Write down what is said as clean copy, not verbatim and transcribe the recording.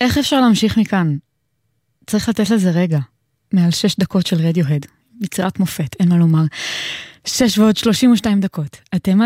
איך אפשר להמשיך מכאן? צריך לתת לזה רגע. מעל 6 דקות של רדיוהד. יצירת מופת, אין מה לומר. 6 ועוד 32 דקות. אתם